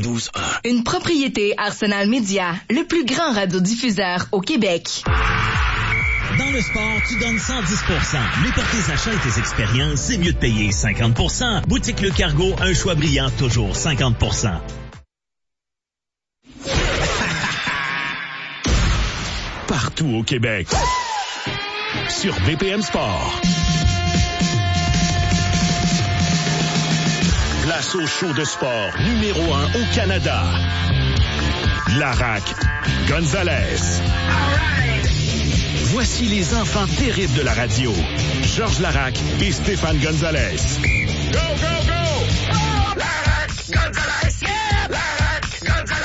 92.1. Une propriété Arsenal Média, le plus grand radiodiffuseur au Québec. Dans le sport, tu donnes 110%. Mais pour tes achats et tes expériences, c'est mieux de payer 50%. Boutique Le Cargo, un choix brillant, toujours 50%. Partout au Québec. Sur BPM Sport. Place au show de sport numéro 1 au Canada. Larac Gonzalez. Voici les enfants terribles de la radio. Georges Larac et Stéphane Gonzalez. Go, go, go! Oh, Larac Gonzalez! Yeah! Larac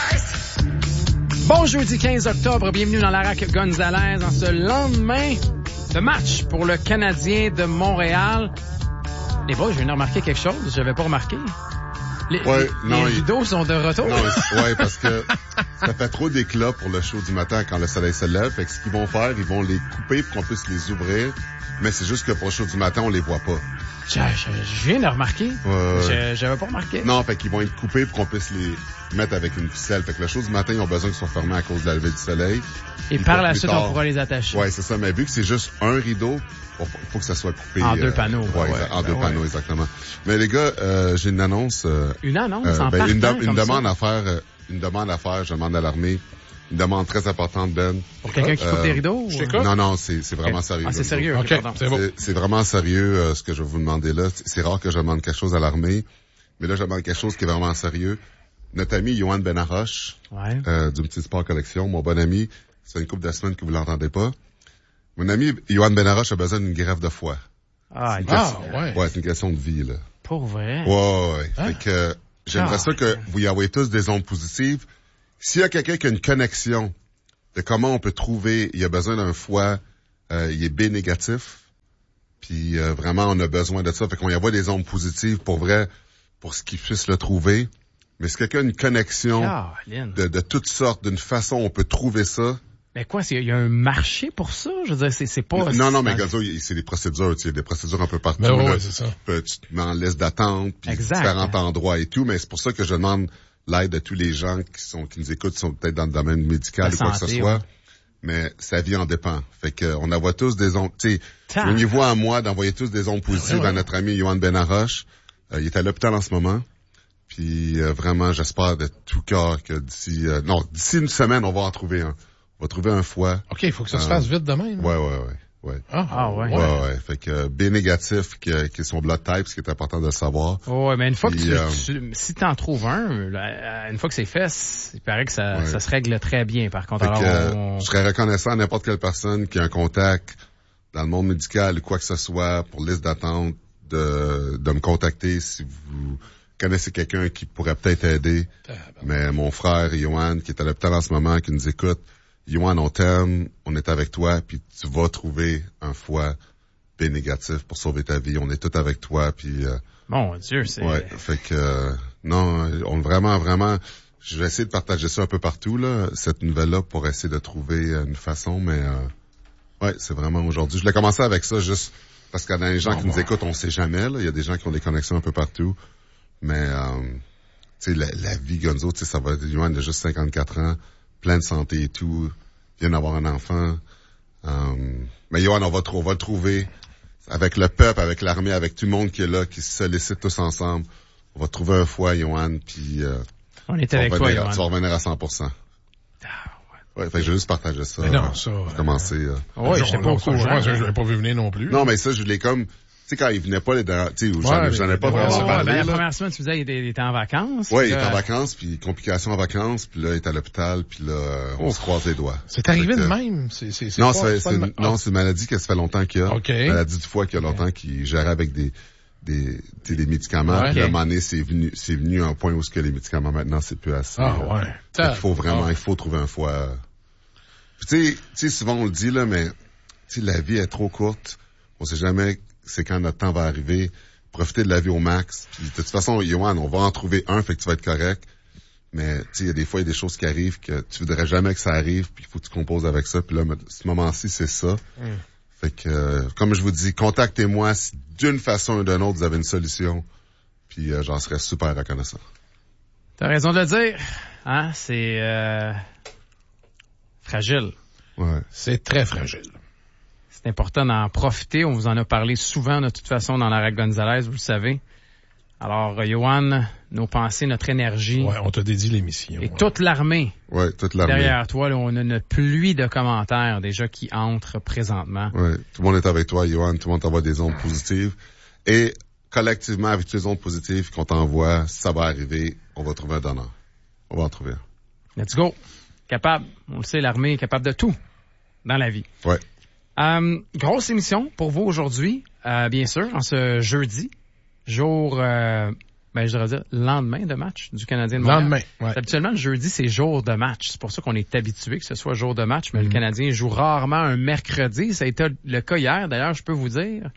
Gonzalez! Bon jeudi 15 octobre, bienvenue dans Larac Gonzalez en ce lendemain de match pour le Canadien de Montréal. Les boys, je viens de remarquer quelque chose, je n'avais pas remarqué. Les rideaux sont de retour. Ouais, parce que ça fait trop d'éclat pour le show du matin quand le soleil se lève. Fait que ce qu'ils vont faire, ils vont les couper pour qu'on puisse les ouvrir. Mais c'est juste que pour le show du matin, on les voit pas. Je viens de remarquer. J'avais pas remarqué. Non, fait qu'ils vont être coupés pour qu'on puisse les mettre avec une ficelle. Fait que le show du matin, ils ont besoin qu'ils soient fermés à cause de la levée du soleil. Et par la suite, on pourra les attacher. Ouais, c'est ça. Mais vu que c'est juste un rideau, il faut que ça soit coupé. En deux panneaux. En deux panneaux, exactement. Mais les gars, j'ai une annonce. Une annonce en une demande à faire. Je demande à l'armée. Une demande très importante, Ben. Pour quelqu'un qui coupe des rideaux? Non, c'est vraiment sérieux. Ah, c'est sérieux. OK, c'est bon. C'est vraiment sérieux, ce que je vais vous demander là. C'est rare que je demande quelque chose à l'armée. Mais là, je demande quelque chose qui est vraiment sérieux. Notre ami Yoann Benaroche, du Petit Sport Collection, mon bon ami, c'est une couple de semaines que vous l'entendez pas. Mon ami Yoann Benaroche a besoin d'une greffe de foie. Ouais. Ouais, c'est une question de vie, là. Pour vrai? Ouais. Fait que, j'aimerais ça que vous y envoyez tous des ondes positives. S'il y a quelqu'un qui a une connexion de comment on peut trouver, il a besoin d'un foie, il est B négatif, puis vraiment on a besoin de ça, fait qu'on y envoie des ondes positives pour vrai, pour ce qu'il puisse le trouver. Mais si quelqu'un a une connexion de toutes sortes, d'une façon on peut trouver ça. Mais quoi, il y a un marché pour ça? Je veux dire, c'est pas... Non, mais Gonzo, c'est des procédures, tu sais, des procédures un peu partout. Ben ouais, c'est ça. Tu te mets en liste d'attente, puis différents endroits et tout, mais c'est pour ça que je demande l'aide de tous les gens qui nous écoutent, qui sont peut-être dans le domaine médical ou quoi que ce soit. Mais sa vie en dépend. Fait que, on envoie tous des ondes, tu sais, au niveau à moi, d'envoyer tous des ondes positives à notre ami Yoann Benaroche. Il est à l'hôpital en ce moment. Puis, vraiment, j'espère de tout cœur que d'ici une semaine, on va en trouver un. On va trouver un foie. OK, il faut que ça se fasse vite demain. Ouais. Ouais. Fait que B négatif, qui est son blood type, ce qui est important de le savoir. Ouais, mais une fois que si t'en trouves un, une fois que c'est fait, il paraît que ça se règle très bien, par contre. Je serais reconnaissant à n'importe quelle personne qui a un contact dans le monde médical ou quoi que ce soit pour liste d'attente de me contacter si vous connaissez quelqu'un qui pourrait peut-être aider. Mais mon frère Yoann, qui est à l'hôpital en ce moment, qui nous écoute, Yoann, on t'aime, on est avec toi, puis tu vas trouver un foie B négatif pour sauver ta vie. On est tous avec toi, puis... Mon Dieu, c'est... Ouais, fait que... on vraiment... Je vais essayer de partager ça un peu partout, là, cette nouvelle-là, pour essayer de trouver une façon, mais... c'est vraiment aujourd'hui. Je l'ai commencé avec ça, juste parce que dans les gens qui nous écoutent, on sait jamais, là. Il y a des gens qui ont des connexions un peu partout. Mais, tu sais, la vie, Gonzo, tu sais, ça va être Yoann de juste 54 ans, plein de santé et tout, vient d'avoir un enfant. Mais Yoann, on va le trouver avec le peuple, avec l'armée, avec tout le monde qui est là, qui se sollicite tous ensemble. On va trouver un foie, Yoann, puis on est avec toi, Yoann. Tu vas revenir à 100%. Ouais, fait que je vais juste partager ça. Mais non, ça... commencer. Ouais, je sais pas au courant. Je l'avais pas vu venir non plus. Non, mais ça, je l'ai comme... Tu sais, quand il venait pas, tu sais, j'en ai pas vraiment parlé. La première semaine, tu disais, il était en vacances. Oui, il était en vacances, puis complications en vacances, puis là, il est à l'hôpital, puis là, on se croise les doigts. C'est arrivé de même? Non, c'est une maladie que ça fait longtemps qu'il y a. OK. Maladie du foie qu'il y a longtemps, qui gérait avec des médicaments. Puis à un moment donné, c'est venu à un point où ce que les médicaments, maintenant, c'est plus assez. Il faut trouver un foie. Puis tu sais, souvent on le dit, là, mais, tu sais, la vie est trop courte. On sait jamais c'est quand notre temps va arriver. Profiter de la vie au max. Puis, de toute façon, Yoann, on va en trouver un, fait que tu vas être correct. Mais, tu sais, il y a des fois, il y a des choses qui arrivent que tu voudrais jamais que ça arrive, puis il faut que tu composes avec ça. Puis là, ce moment-ci, c'est ça. Fait que, comme je vous dis, contactez-moi si d'une façon ou d'une autre, vous avez une solution. Puis, j'en serais super reconnaissant. T'as raison de le dire. Hein? C'est fragile. Ouais. C'est très fragile. C'est important d'en profiter. On vous en a parlé souvent, de toute façon, dans la RAC Gonzalez, vous le savez. Alors, Yohan, nos pensées, notre énergie. Ouais, on t'a dédié l'émission. Et toute l'armée. Ouais, toute l'armée. Derrière toi, là, on a une pluie de commentaires déjà qui entrent présentement. Ouais, tout le monde est avec toi, Yohan. Tout le monde t'envoie des ondes positives. Et collectivement, avec toutes les ondes positives qu'on t'envoie, ça va arriver, on va trouver un donneur. On va en trouver un. Let's go. Capable. On le sait, l'armée est capable de tout dans la vie. Ouais. Grosse émission pour vous aujourd'hui, bien sûr, en ce jeudi. Jour, je devrais dire, lendemain de match du Canadien de Montréal. Lendemain, ouais. Habituellement, le jeudi, c'est jour de match. C'est pour ça qu'on est habitué que ce soit jour de match, mais le Canadien joue rarement un mercredi. Ça a été le cas hier. D'ailleurs, je peux vous dire,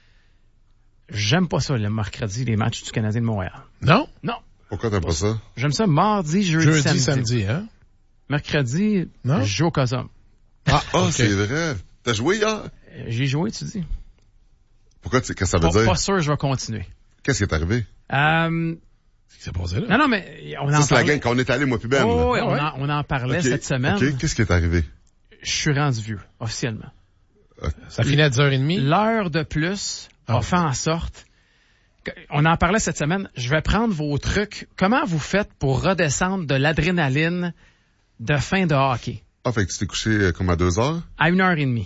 j'aime pas ça, le mercredi, les matchs du Canadien de Montréal. Non? Non. Pourquoi t'aimes pas ça? J'aime ça mardi, jeudi, samedi, hein? Mercredi, Non? je joue au Cosum. Ah, ok. C'est vrai. T'as joué hier? J'ai joué, tu dis. Pourquoi qu'est-ce que ça veut dire? Pas sûr, je vais continuer. Qu'est-ce qui est arrivé? Qu'est-ce qui s'est passé là? Non, mais on en Ça, c'est la parlait. gang quand on est allé, moi puis Ben. Oh, là. oui, on en parlait Ok, cette semaine. OK, qu'est-ce qui est arrivé? Je suis rendu vieux, officiellement. Ça finit à 10h30? L'heure de plus a fait en sorte... On en parlait cette semaine. Je vais prendre vos trucs. Comment vous faites pour redescendre de l'adrénaline de fin de hockey? Ah, fait que tu t'es couché comme à 2h? À 1h30.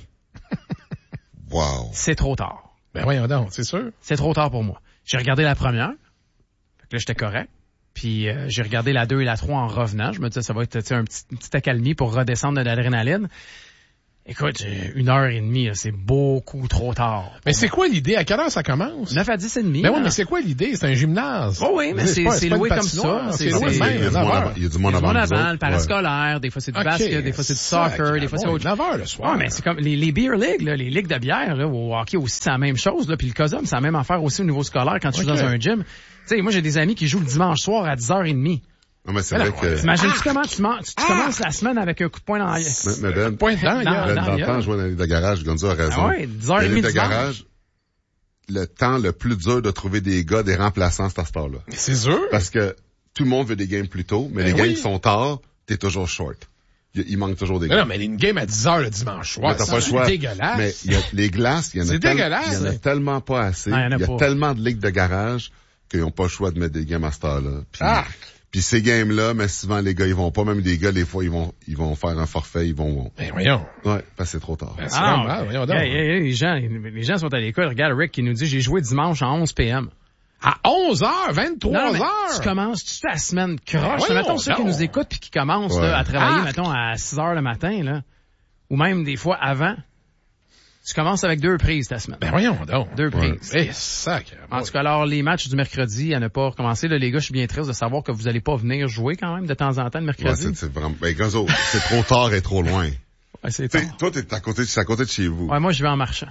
Wow. C'est trop tard. Ben voyons donc, c'est sûr. C'est trop tard pour moi. J'ai regardé la première. Fait que là, j'étais correct. Puis j'ai regardé la 2 et la 3 en revenant. Je me disais, ça va être une petite accalmie pour redescendre de l'adrénaline. Écoute, 1h30, là, c'est beaucoup trop tard. Mais c'est quoi l'idée? À quelle heure ça commence? 9 à 10 et demi. Ben oui, mais c'est quoi l'idée? C'est un gymnase. Oh oui, mais c'est pas loué une comme ça. patinoire, C'est loué c'est- de même, Il y a du 9 monde heures. avant, il y a du monde Le avant monde nous avant, autres. le parascolaire, des fois c'est du OK, basket, des fois c'est du soccer, des fois c'est autre chose. 9 heures le soir. Ouais, mais c'est comme les beer leagues, là, les ligues de bière, là, au hockey aussi, c'est la même chose, là, puis le COSUM, c'est la même affaire aussi au niveau scolaire quand tu joues OK. dans un gym. Tu sais, moi, j'ai des amis qui jouent le dimanche soir à 10h30. Non, mais c'est Mais vrai là, que... T'imagines-tu comment tu commences la semaine avec un coup de poing dans la... Mais Ben, Point dedans, Dans- hier. Ben, dans- dans le temps, je jouais dans les ligues de garage, Gonzo a raison. Ah ouais, 10h30 Les ligues de dimanche. garage, le temps le plus dur de trouver des gars, des remplaçants, c'est à cette heure-là. C'est sûr. Parce que tout le monde veut des games plus tôt, mais Ben les games oui. qui sont tard, t'es toujours short. Il manque toujours des Non, gars. non, mais une game à 10h le dimanche soir, Mais t'as pas le c'est choix. dégueulasse. Mais il y a les glaces, il y en a, C'est dégueulasse. il y en a tellement pas assez. Ah, il y en a pas. tellement de ligues de garage qu'ils n'ont pas le choix de mettre des games à cette heure-là. Puis, Ah! puis ces games-là, mais souvent les gars, ils vont pas. Même des gars, des fois, ils vont faire un forfait, ils vont... Ben voyons. Ouais, parce que c'est trop tard. Ben, c'est normal, voyons donc. Hey, les gens sont à l'école. Regarde Rick qui nous dit, j'ai joué dimanche à 11 p.m. À 11h, 23h. Non, mais tu commences toute la semaine croche. Voyons Mettons ceux qui donc. nous écoutent puis qui commencent Ouais. là, à travailler, Ah! mettons, à 6h le matin, là. Ou même des fois avant. Tu commences avec 2 prises ta semaine. Ben voyons donc. 2 Ouais. prises. Eh, sacre. En tout cas, alors, les matchs du mercredi à ne pas recommencer. Là, les gars, je suis bien triste de savoir que vous allez pas venir jouer quand même de temps en temps le Ouais, mercredi. c'est vraiment... Ben, Gonzo, c'est trop tard et trop loin. Ouais, c'est Tu sais, tard. toi, c'est à côté de chez vous. Ouais, moi, je vais en marchant.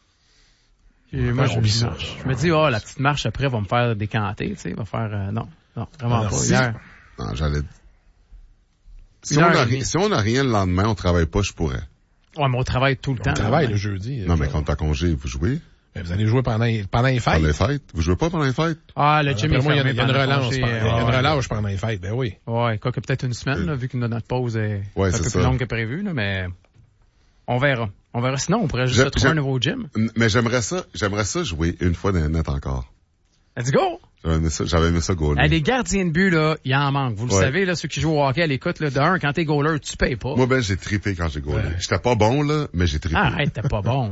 Moi, je oublie ça. marche. Je me dis, oh, la petite marche après va me faire décanter, tu sais, va faire, non, vraiment Alors, pas. si- Hier. Non, j'allais... Si Une on, heure a, et demie. si on a rien le lendemain, on travaille pas, je pourrais. Ouais, mais on travaille tout le temps. On travaille là. le jeudi. Non, mais quand t'as congé, vous jouez Ben, vous allez jouer pendant les fêtes. pendant les fêtes. Vous jouez pas pendant les fêtes? Ah, le gym est Après moi, il y a fermé une pendant le relance. congé, Il y a une ouais. relâche pendant les fêtes, ben oui. Ouais, quoi que peut-être une semaine, là, vu que notre pause est Ouais, un c'est peu ça. plus longue que prévu, là, mais on verra. On verra. Sinon, on pourrait juste Je- se trouver je- un nouveau gym. Mais j'aimerais ça jouer une fois dans le net encore. Let's go! J'avais aimé ça goaler. Hey, les gardiens de but, là, il en manque. Vous le Ouais. savez, là, ceux qui jouent au hockey à l'écoute, là, d'un, quand t'es goaler, tu payes pas. Moi, ben, j'ai trippé quand j'ai goalé. J'étais pas bon, là, mais j'ai trippé. Arrête, t'es pas bon.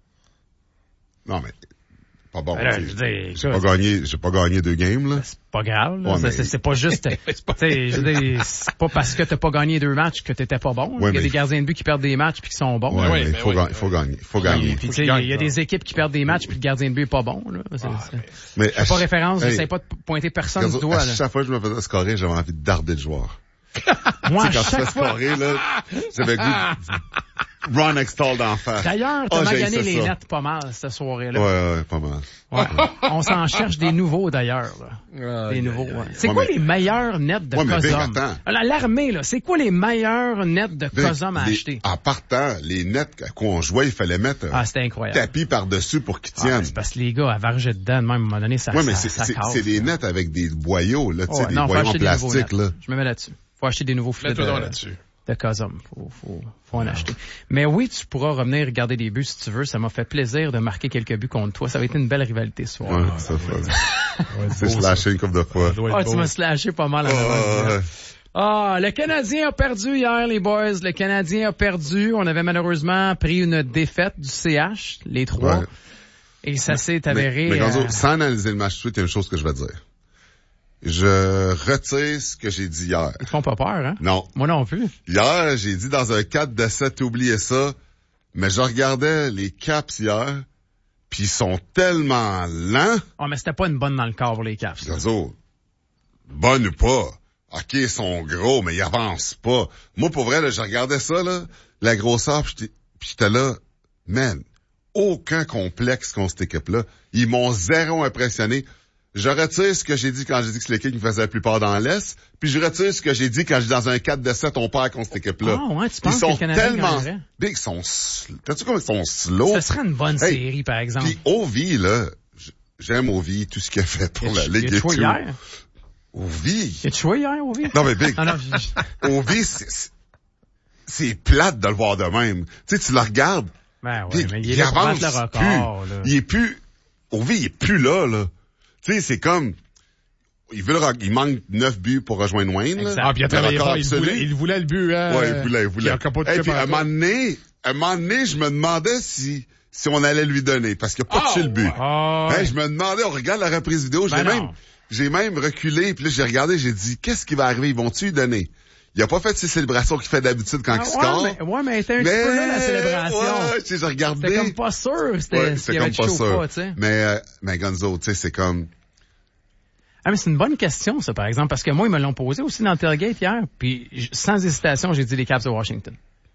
Non, mais, pas bon. Ben là, tu sais. je veux dire, J'ai pas gagné 2 games, là. C'est pas grave, là. Ouais, mais- C'est pas juste, tu sais, je veux dire, c'est pas parce que t'as pas gagné 2 matchs que t'étais pas bon. Ouais, Il y a mais- des gardiens de but qui perdent des matchs puis qui sont bons. Ouais, oui, mais ben oui. il faut gagner. Il faut gagner. Puis, tu sais, il y a des équipes qui perdent des matchs puis le gardien de but est pas bon, là. Mais Pas référence, Hey, j'essaie pas de pointer personne du Gonzo, doigt, à là. chaque fois que je me faisais scorer, j'avais envie de darder le joueur. Moi, à Quand tu fais chaque fois, scorer, là, j'avais le goût Ron Extall d'en face. D'ailleurs, t'as j'ai magané ça, les ça. nets pas mal cette soirée-là. Ouais, pas mal. Ouais. On s'en cherche des nouveaux, d'ailleurs. Là. Des nouveaux, ouais. C'est quoi les meilleurs nets de Ouais, mais Big, Cosum? attends. L'armée, là, c'est quoi les meilleurs nets de Cosum à acheter? En partant, les nets à quoi on jouait, il fallait mettre un C'était incroyable. tapis par-dessus pour qu'ils Ah, tiennent. c'est parce que les gars, à varger dedans, même à un moment donné, ça Ouais, mais ça casse. c'est des nets avec des boyaux, là, tu sais, Ouais, des non, faut boyaux en acheter des nouveaux plastique, nets. là. Je me mets là-dessus. Faut acheter des nouveaux filets Mets-toi donc là-dessus. de Cosum. Faut en acheter. Mais oui, tu pourras revenir regarder des buts si tu veux. Ça m'a fait plaisir de marquer quelques buts contre toi. Ça va être une belle rivalité ce soir. Ouais, ça fait. C'est slashé une couple de fois. Tu m'as slashé pas mal en avant. Le Canadien a perdu hier, les boys. Le Canadien a perdu. On avait malheureusement pris une défaite du CH, les trois. Ouais. Et ça s'est avéré... Mais Gonzo, sans analyser le match tout de suite, il y a une chose que je vais te dire. Je retire ce que j'ai dit hier. Ils te font pas peur, hein? Non. Moi non plus. Hier, j'ai dit dans un 4-7, oubliez ça. Mais je regardais les Caps hier, puis ils sont tellement lents. Oh, mais c'était pas une bonne dans le corps pour les Caps. Gonzo, bonne ou pas. OK, ils sont gros, mais ils avancent pas. Moi, pour vrai, là, je regardais ça, là, la grosseur, puis j'étais là, man, aucun complexe contre cette équipe-là. Ils m'ont zéro impressionné. Je retire ce que j'ai dit quand j'ai dit que c'est l'équipe qui me faisait la plupart dans l'Est, puis je retire ce que j'ai dit quand j'ai dit dans un 4-7, on perd contre cette équipe-là. Ah ouais, tu penses ils que sont le Canadien tellement gagnerait? big, ils sont t'as-tu comme ils sont slow? Ce serait une bonne série, par exemple. Puis Ovi, là, j'aime Ovi, tout ce qu'il a fait pour la Ligue et et tout. tout. Hier? Ovi. Tu joué hier, Ovi? Non, mais Big, Ah, non, Ovi, c'est plate de le voir de même. Tu sais, tu le regardes, ben ouais, puis mais il est là pour avance battre le record, plus. là. Il est plus, Ovi, il est plus là. Tu sais, c'est comme, il manque 9 buts pour rejoindre Wayne, là. Exact. Ah, puis il a Le travaillé record fort. absolu. Il voulait le but, hein. Ouais, il voulait. Il a capoté Et puis, par à un moment donné, je me demandais si on allait lui donner, parce qu'il a pas touché le but. Ah, ouais. Je me demandais, on regarde la reprise vidéo, Ben non. j'ai même reculé, puis là, j'ai regardé, j'ai dit, qu'est-ce qui va arriver? Ils vont-tu lui donner? Il a pas fait ses célébrations qu'il fait d'habitude quand il score. Mais elle était un petit peu là, la célébration. Ouais, tu sais, j'ai regardé. C'était comme pas sûr, Ouais, s'il y avait comme touché pas ou sûr. pas, tu sais. Mais Gonzo, tu sais, c'est comme, Ah, mais c'est une bonne question, ça, par exemple, parce que moi, ils me l'ont posé aussi dans le tailgate hier, puis sans hésitation, j'ai dit les Caps de Washington.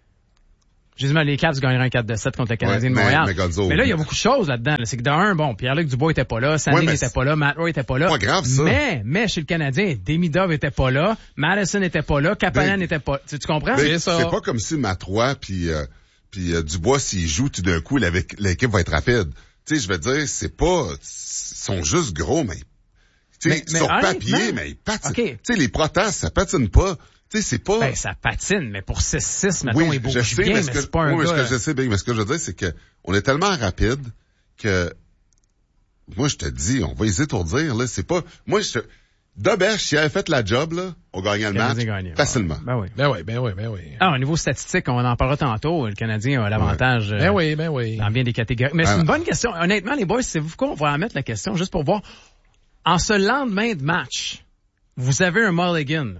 J'ai dit, les Caps gagneraient un 4-7 contre le Canadien de Montréal. mais Gonzo, là, il y a beaucoup de choses là-dedans. Là. C'est que d'un, bon, Pierre-Luc Dubois était pas là, Sandy n'était pas là, Matt Roy était pas là. Pas grave, ça. Mais chez le Canadien, Demidov était pas là, Madison était pas là, Kapanen n'était pas. Tu comprends? c'est pas comme si Matrois puis Dubois, s'ils jouent tout d'un coup, l'équipe va être rapide. Tu sais, je veux dire, c'est pas, ils sont juste gros, mais tu sais, sur papier, mais ils patinent. Okay. Tu sais, les protas, ça patine pas. Tu sais, c'est pas... Ben, ça patine, mais pour 6-6, maintenant, il bouge je sais, bien, mais c'est pas un gars... ce que je sais, mais ce que je veux dire, c'est que on est tellement rapide que, moi, je te dis, on va les étourdir, là, c'est pas... Doberge, s'il avait fait la job, là, on gagnait le match facilement. Ben oui. Ben oui. Ah, au niveau statistique, on en parlera tantôt. Le Canadien a l'avantage Ben oui. dans bien des catégories. Mais c'est une bonne question. Honnêtement, les boys, c'est vous quoi? On va en mettre la question juste pour voir. En ce lendemain de match, vous avez un mulligan.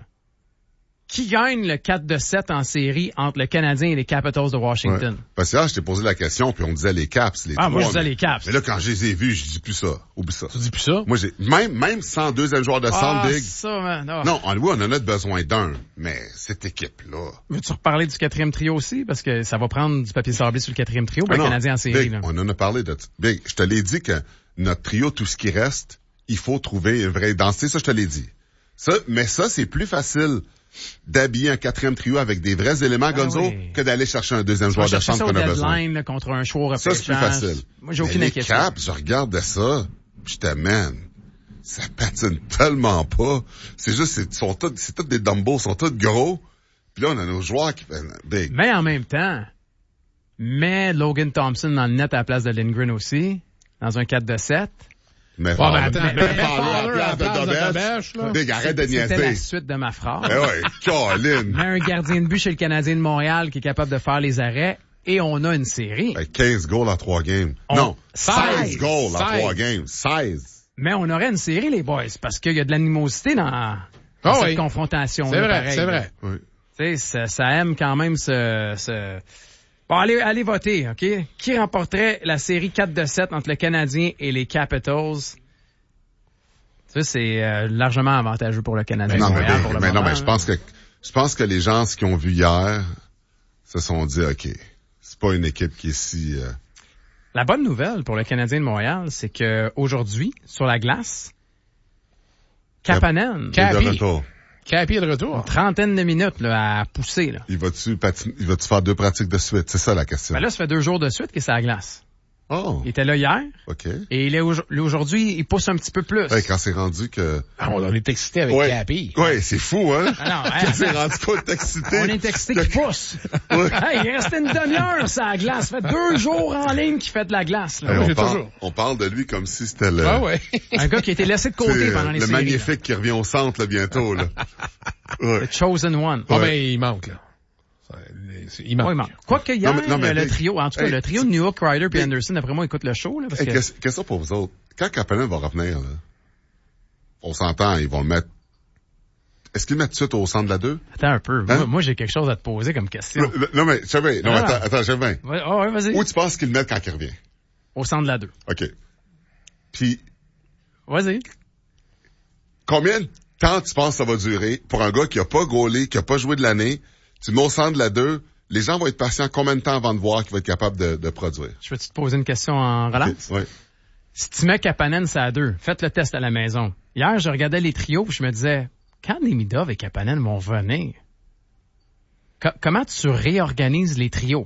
Qui gagne le 4-7 en série entre le Canadien et les Capitals de Washington? Ouais. Parce que là, je t'ai posé la question, puis on disait les Caps, les trois. Moi, je disais les Caps. Mais là, quand je les ai vus, je dis plus ça. Oublie ça. Tu dis plus ça? Moi, même sans deuxième joueur de centre, Big. Ça, man. Non, on en a besoin d'un. Mais cette équipe-là. Veux-tu reparler du quatrième trio aussi? Parce que ça va prendre du papier sablé sur le quatrième trio pour le Canadien en série. Big, là. on en a parlé de... Big, je te l'ai dit que notre trio, tout ce qui reste, il faut trouver une vraie identité. Ça, je te l'ai dit. Mais ça, c'est plus facile d'habiller un quatrième trio avec des vrais éléments, Gonzo, que d'aller chercher un deuxième joueur de centre qu'on a besoin. Là, contre un choix ça, c'est plus facile. Moi, j'ai aucune les inquiétude. Caps, je regardais ça, pis je t'amène. Ça patine tellement pas. C'est juste, c'est tous des dumbbells, ils sont tous gros. Puis là, on a nos joueurs qui font big. Mais en même temps, mets Logan Thompson dans le net à la place de Lindgren aussi, dans un 4-7. Mais attends, à la place de Doberge. Big, arrête de niaiser. C'était la suite de ma phrase. Eh ouais, Caroline. Mais un gardien de but chez le Canadien de Montréal qui est capable de faire les arrêts et on a une série. 15 goals en 3 games. Non, 16 goals en 3 games. 16. Mais on aurait une série, les boys, parce qu'il y a de l'animosité dans cette confrontation. C'est vrai, pareil. c'est vrai. Oui. Tu sais, ça aime quand même Bon, allez voter, OK? Qui remporterait la série 4-7 entre le Canadien et les Capitals? Ça, c'est largement avantageux pour le Canadien. Mais je pense que les gens, ce qu'ils ont vu hier, se sont dit, OK, c'est pas une équipe qui est si... La bonne nouvelle pour le Canadien de Montréal, c'est que aujourd'hui, sur la glace, Kapanen, il est de retour. Capi est de retour. une trentaine de minutes là, à pousser. Là. Il va-tu faire 2 pratiques de suite? C'est ça la question. Ben là, ça fait 2 jours de suite qu'il est sur la glace. Oh, Il était là hier, OK. et aujourd'hui, il pousse un petit peu plus. Ouais, quand c'est rendu que... Ah, on est excité avec Capi. Ouais, c'est fou, hein? Ah non, Quand c'est rendu qu'on est excité. On est excité qu'il pousse. Hey, il restait une demi-heure sur la glace. Ça fait 2 jours en ligne qu'il fait de la glace. Là. Hey, Toujours. on parle de lui comme si c'était le... Ah ouais. Un gars qui a été laissé de côté c'est, pendant les le séries. magnifique qui revient au centre là, bientôt. Là. Ouais. The chosen one. Ah, Ouais. ben, il manque, là. Il manque. Oui, mais quoique hier, Non, mais le trio, en tout cas, hey, le trio de New York, Ryder et hey, Anderson, d'après moi, écoute le show, là, parce Hey, que... question pour vous autres. Quand Kapanen va revenir, là, on s'entend, ils vont le mettre... Est-ce qu'ils le mettent tout de suite au centre de la 2? Attends un peu. Hein? Moi, j'ai quelque chose à te poser comme question. Non, mais, Chevin, non, Ah. attends, Chevin. Ouais, vas-y. Où tu penses qu'ils le mettent quand il revient? Au centre de la 2. OK. Puis, Vas-y. combien de temps tu penses que ça va durer pour un gars qui a pas gaulé, qui a pas joué de l'année? Tu le mets au centre de la 2, les gens vont être patients combien de temps avant de voir qu'il va être capable de produire? Je vais te poser une question en relance? Ouais. Si tu mets Kapanen, c'est à 2. Faites le test à la maison. Hier, je regardais les trios et je me disais, quand Demidov et Kapanen vont venir, comment tu réorganises les trios?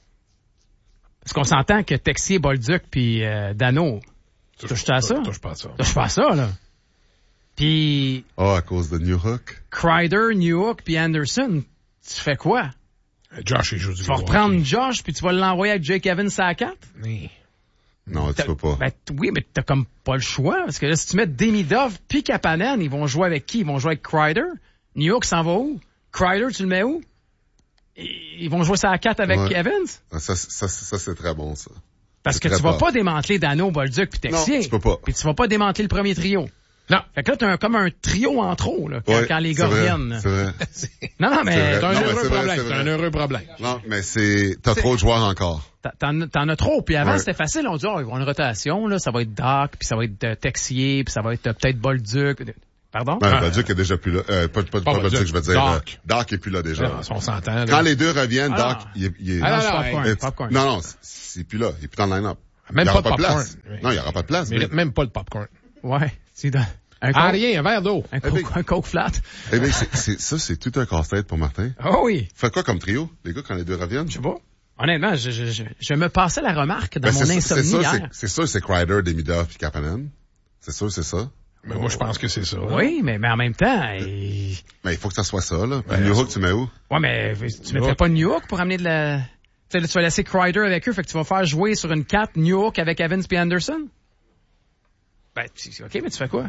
Parce qu'on s'entend que Texier, Bolduc puis Dano, touches-tu à ça? Touche pas à ça. Touche pas à ça, là. Puis À cause de New Hook? Kreider, Newhook puis Anderson, tu fais quoi? Josh, il joue du Tu vas gros reprendre hockey. Josh puis tu vas l'envoyer avec Jake Evans à 4? Oui. Non, tu peux pas. Ben, oui, mais t'as comme pas le choix. Parce que là, si tu mets Demidov puis Kapanen, ils vont jouer avec qui? Ils vont jouer avec Kreider. Newhook s'en va où? Kreider, tu le mets où? Ils vont jouer ça à 4 avec Ouais. Evans? Ça, c'est très bon, ça. Parce C'est que très tu vas fort. pas démanteler Dano, Bolduc puis Texier. Non, tu peux pas. Puis tu vas pas démanteler le premier trio. Non. Fait que là, t'as comme un trio en trop, là, quand, Ouais, quand les c'est gars vrai, reviennent. là. C'est vrai. Non, C'est mais vrai. C'est un Non, mais heureux c'est vrai, problème. c'est C'est vrai. un heureux problème. Non, mais t'as trop de joueurs encore. t'en as trop. Puis avant, Ouais. c'était facile. On dit, oh, ils vont une rotation, là. Ça va être Doc, puis ça va être Texier, puis ça va être peut-être Bolduc. Pardon? Ben, Bolduc est déjà plus là. Pas Bolduc, je veux dire. Doc. Doc est plus là déjà. Là, on s'entend. là. Quand les deux reviennent, Ah, Doc, il est... Ah, Non, non, c'est non, popcorn, Euh, popcorn. Non, c'est plus là. Il est plus dans le line-up. Même il y pas aura de popcorn. place. Non, il n'y aura pas de place. Mérite même pas le popcorn. Ouais. C'est un Ah, coke, rien, un verre d'eau. un coke flat. Eh bien, c'est tout un casse-tête pour Martin. Oh oui. Faites quoi comme trio, les gars, quand les deux reviennent? Je sais pas. Honnêtement, je me passais la remarque dans Ben, mon c'est insomnie sûr, hier. c'est sûr, c'est Kreider, Demidov puis Kapanen. C'est sûr, c'est ça. Mais moi, je pense que c'est ça. Oui, mais en même temps, Mais il faut que ça soit ça, là. Puis Ben, New ça- Hook, tu mets où? ouais, mais tu mettrais pas Newhook pour amener de la... Tu sais, là, tu vas laisser Kreider avec eux, fait que tu vas faire jouer sur une 4 Newhook avec Evans puis Anderson? Ben, OK, mais tu fais quoi?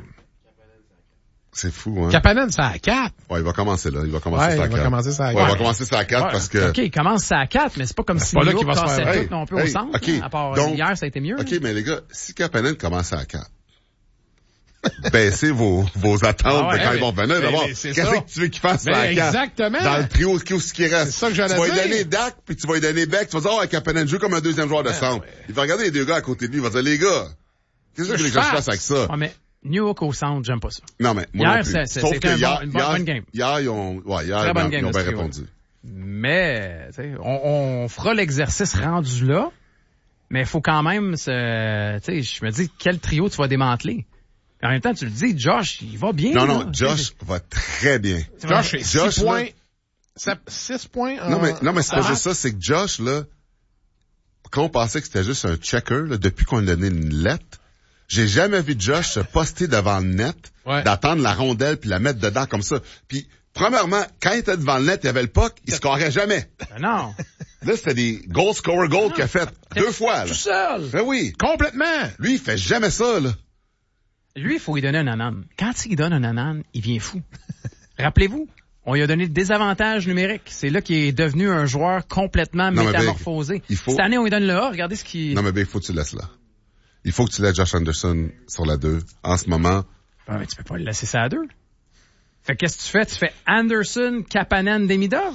C'est fou, hein? Kapanen, c'est à 4. Ouais, il va commencer là. Il va commencer Ouais, ça à il va 4. commencer ça à Ouais, 4. il va commencer ça à 4 Ouais, parce que... OK, il commence ça à 4, mais c'est pas comme si pas là Newhook qu'il va se cassait faire- tout non plus au centre. OK. Là, à part Donc, hier, ça a été mieux. OK, là. mais les gars, si Kapanen commence à 4, baissez vos attentes Ah ouais, de quand mais- ils vont venir. D'abord, mais c'est qu'est-ce ça. que tu veux qu'ils fassent Ben, à 4? exactement. Dans le trio, ce qui reste. C'est ça que j'allais Tu vas lui dire. donner Dak, puis tu vas lui donner Beck. Tu vas dire, oh, Kapanen joue comme un deuxième joueur de centre. ouais. Il va regarder les deux gars à côté de lui. Il va dire, les gars, qu'est-ce que vous voulez que je fasse avec ça? Ouais, mais Newhook au centre, j'aime pas ça. Non, mais moi Hier, non plus. c'est- Sauf c'était que une hier, bonne game. Hier, ils ont Très bonne game, ils ont ce bien trio. répondu. Mais, tu sais, on fera l'exercice rendu là, mais il faut quand même tu sais, je me dis, quel trio tu vas démanteler? Puis en même temps, tu le dis, Josh, il va bien. Non, là. non, Josh va très bien. Josh, c'est 6 Josh, points. là- 6 points en... Non, mais c'est pas en juste ça, c'est que Josh, là, quand on pensait que c'était juste un checker, là, depuis qu'on lui a donné une lettre, j'ai jamais vu Josh se poster devant le net, Ouais. d'attendre la rondelle puis la mettre dedans comme ça. Puis, premièrement, quand il était devant le net, il y avait le puck, il scorait jamais. Ben non. Là, c'était des goal scorer goal qu'il a fait 2 fois, là. Tout seul. Ben oui. Complètement. Lui, il fait jamais ça, là. Lui, il faut lui donner un anan. Quand il donne un anan, il vient fou. Rappelez-vous, on lui a donné le désavantage numérique. C'est là qu'il est devenu un joueur complètement Non, mais métamorphosé. il faut- Cette année, on lui donne le A. Regardez ce qu'il... Non, mais ben, il faut que tu le laisses là. Il faut que tu laisses Josh Anderson sur la 2. En ce moment, Ah, mais tu peux pas le laisser ça à 2. Fait que qu'est-ce que tu fais? Tu fais Anderson, Kapanen, Demidov?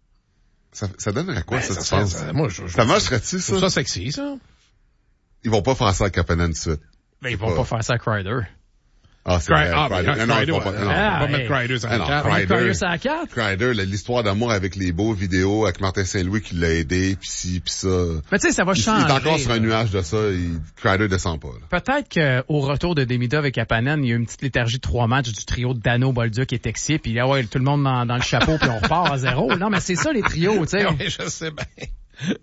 ça donnerait à quoi, Ben, ça, ça tu serait- penses? ça- moi, je Ça marcherait-tu, trouve ça? ça sexy, ça. Ils vont pas faire ça à Kapanen tout de suite. Ben, ils vont pas faire ça à Kreider. Ah, c'est vrai, Crider. Non, Crider, faut pas, ouais. non. On va pas hey. mettre Crider sur Ah, la non, carte. Crider. Crider, c'est à 4. Crider, l'histoire d'amour avec les beaux vidéos, avec Martin Saint-Louis qui l'a aidé, pis ci, pis ça. Mais tu sais, ça va Il changer. est encore sur un là. nuage de ça, Crider descend pas, là. Peut-être qu'au retour de Demidov et Kapanen, il y a une petite léthargie de 3 matchs du trio de Dano, Bolduc et Texier, puis là, ouais, tout le monde dans le chapeau, puis on repart à 0. Non, mais c'est ça, les trios, tu sais. Oui, je sais bien.